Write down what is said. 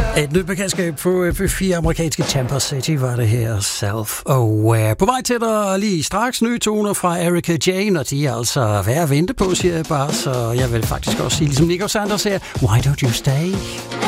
Et nyt bekendtskab på F4 amerikanske Tampa City var det her Self-Aware. På vej til dig lige straks nye toner fra Erika Jane, og de er altså værd at vente på, siger jeg bare. Så jeg vil faktisk også sige, ligesom Nico Sanders her, Why Don't You Stay?